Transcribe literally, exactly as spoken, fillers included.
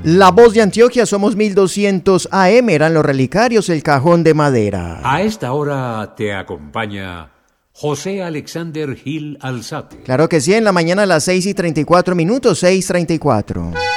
La Voz de Antioquia, somos mil doscientos A M, eran los relicarios, el cajón de madera. A esta hora te acompaña José Alexander Gil Alzate. Claro que sí, en la mañana a las seis y treinta y cuatro minutos, seis treinta y cuatro.